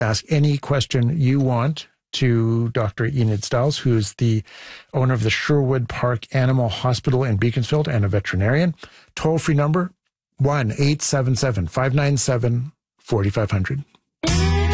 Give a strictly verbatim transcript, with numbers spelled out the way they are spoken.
ask any question you want to Doctor Enid Stiles, who's the owner of the Sherwood Park Animal Hospital in Beaconsfield and a veterinarian. Toll-free number, one eight seven seven, five nine seven, four five zero zero.